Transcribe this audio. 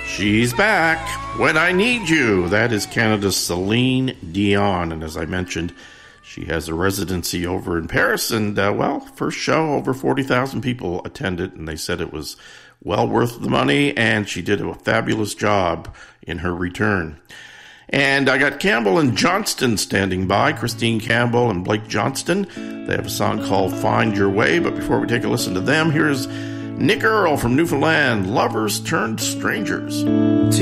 She's back when I need you. That is Canada's Celine Dion. And as I mentioned, she has a residency over in Paris. And, first show, over 40,000 people attended. And they said it was well worth the money. And she did a fabulous job in her return. And I got Campbell and Johnston standing by. Christine Campbell and Blake Johnston. They have a song called Find Your Way. But before we take a listen to them, here's Nick Earl from Newfoundland, Lovers Turned Strangers.